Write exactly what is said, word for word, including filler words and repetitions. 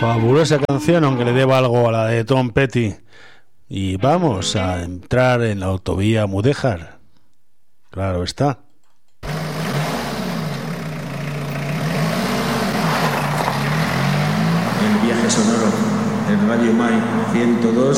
Fabulosa canción, aunque le deba algo a la de Tom Petty. Y vamos a entrar en la autovía Mudéjar. Claro está. El viaje sonoro, el Radio Mai ciento dos.